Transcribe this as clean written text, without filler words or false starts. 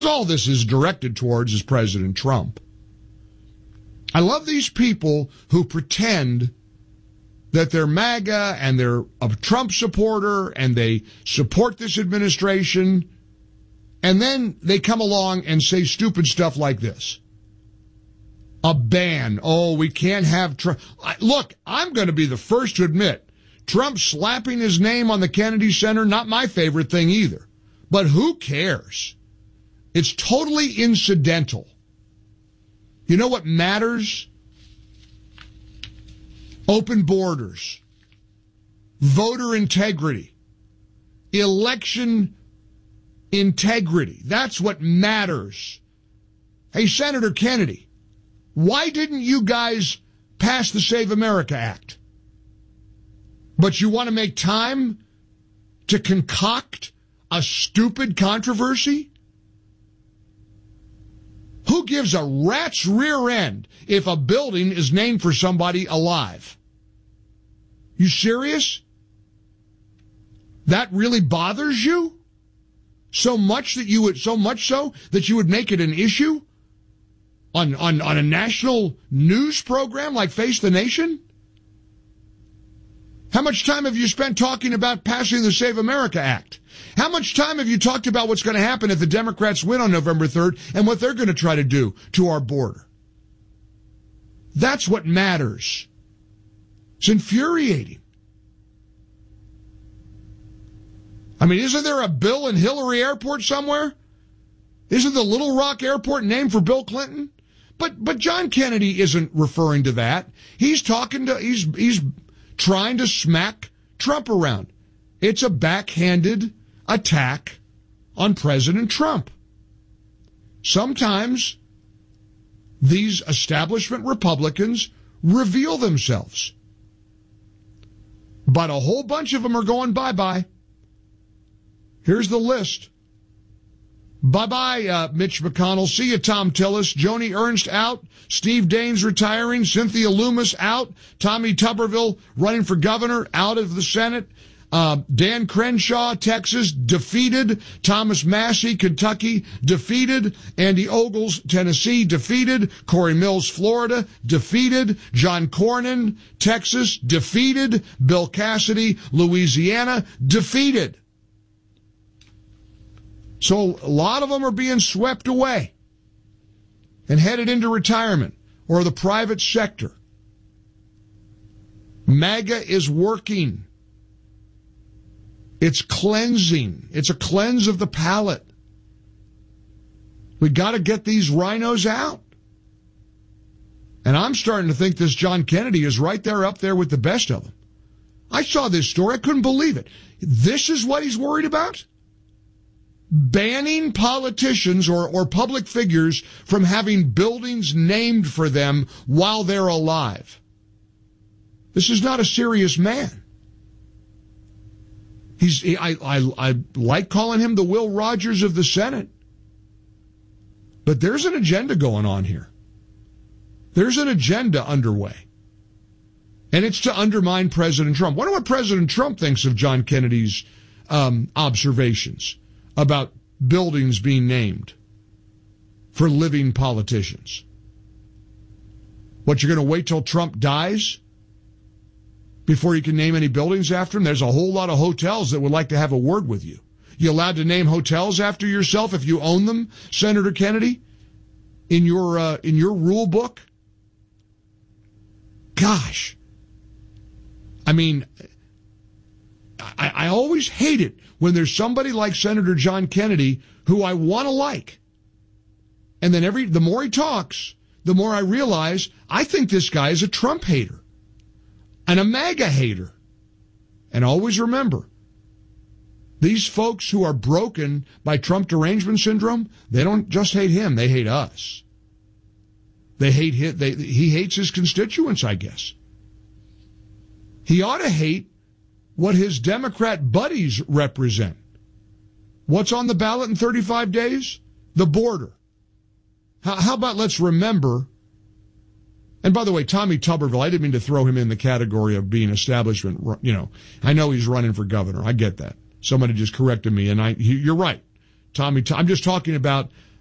all this is directed towards is President Trump. I love these people who pretend that they're MAGA and they're a Trump supporter and they support this administration, and then they come along and say stupid stuff like this. A ban. Oh, we can't have Trump. Look, I'm going to be the first to admit, Trump slapping his name on the Kennedy Center, not my favorite thing either. But who cares? It's totally incidental. You know what matters? Open borders, voter integrity, election integrity. That's what matters. Hey, Senator Kennedy, why didn't you guys pass the Save America Act? But you want to make time to concoct a stupid controversy? Who gives a rat's rear end if a building is named for somebody alive? You serious? That really bothers you? So much so that you would make it an issue on a national news program like Face the Nation? How much time have you spent talking about passing the Save America Act? How much time have you talked about what's going to happen if the Democrats win on November 3rd and what they're going to try to do to our border? That's what matters. It's infuriating. I mean, isn't there a Bill and Hillary Airport somewhere? Isn't the Little Rock Airport named for Bill Clinton? But John Kennedy isn't referring to that. He's trying to smack Trump around. It's a backhanded attack on President Trump. Sometimes these establishment Republicans reveal themselves. But a whole bunch of them are going bye-bye. Here's the list. Bye-bye, Mitch McConnell. See you, Tom Tillis. Joni Ernst out. Steve Daines retiring. Cynthia Loomis out. Tommy Tuberville running for governor, out of the Senate. Dan Crenshaw, Texas, defeated. Thomas Massey, Kentucky, defeated. Andy Ogles, Tennessee, defeated. Corey Mills, Florida, defeated. John Cornyn, Texas, defeated. Bill Cassidy, Louisiana, defeated. So a lot of them are being swept away and headed into retirement or the private sector. MAGA is working. It's cleansing. It's a cleanse of the palate. We got to get these rhinos out. And I'm starting to think this John Kennedy is right there up there with the best of them. I saw this story. I couldn't believe it. This is what he's worried about? Banning politicians or public figures from having buildings named for them while they're alive. This is not a serious man. I like calling him the Will Rogers of the Senate. But there's an agenda going on here. There's an agenda underway. And it's to undermine President Trump. Wonder what President Trump thinks of John Kennedy's observations about buildings being named for living politicians. What, you're going to wait till Trump dies before you can name any buildings after him? There's a whole lot of hotels that would like to have a word with you. You allowed to name hotels after yourself if you own them, Senator Kennedy, in your rule book? Gosh. I mean, I always hate it when there's somebody like Senator John Kennedy who I want to like. And then the more he talks, the more I realize I think this guy is a Trump hater and a MAGA hater. And always remember, these folks who are broken by Trump derangement syndrome, they don't just hate him, they hate us. They hate him. He hates his constituents, I guess. He ought to hate what his Democrat buddies represent. What's on the ballot in 35 days? The border. How about let's remember, and by the way, Tommy Tuberville, I didn't mean to throw him in the category of being establishment, I know he's running for governor. I get that. Somebody just corrected me, and you're right. Tommy. I'm just talking about